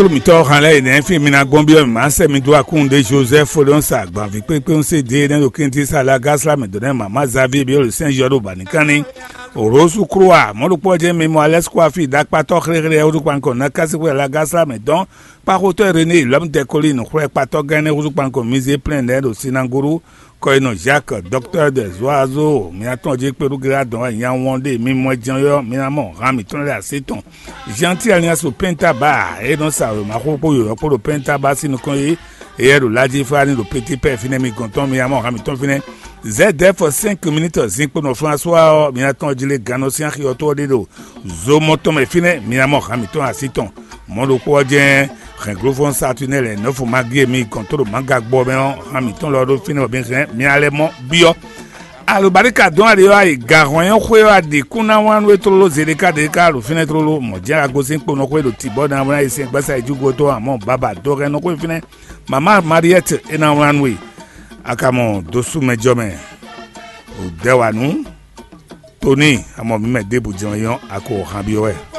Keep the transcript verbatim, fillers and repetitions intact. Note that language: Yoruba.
Mito Hanley, and Femina Gombia, Master Midua Kunde, Joseph Folonsa, Bavi Pepon, say, Dane, Kinti Sala Gasla, Medonema, Mazavi, Bill, Saint Joroba, Nicani, Orosu Croix, Molopoje, Memoires, Quafi, Dakpato, Urupanco, Nakasi, La Gasla, Medon, Parote René, l'homme de collines, Pato Gane, Urupanco, Mise, plein d'aide au Sinanguru, Koino Jacques, docteur des oiseaux, Minaton Jake Perugra, dont Yan Wande, Mimo Djanyo, Minamon, Ramiton, la Seton, Gentil Alliance au Pentaba, et non ça, Maro pour le Pentaba, si nous connaissons, et le Ladi Fani, le petit père, Finemi Conton, Minamon, Ramiton, Finet, Z F cinq minutes, Zinc pour François, Minaton Jile, Ganosian, Rioto, Dedo, Zomotom et Finet, Minamon, Ramiton, à Siton, Mondo Poadien, Renglofon Satunel et neuf Magui mi contrôle Mangak Bobéon, Ramiton Lordo Fino bien Mialemon Bio. Alors Barika don Aria et Garoyon Khoya de Kunawan Wetrolo Zedeka de Carlo Finetrolo, Modia Gosin Kono le Tibo dans et cinq Bassa et Jugoto à mon Baba Doreno Fine, Maman Mariette et dans Ranway. Akamon Dosu Medjome ou Dewanu Tony à mon Mime Deboudion à Ko Rabioé.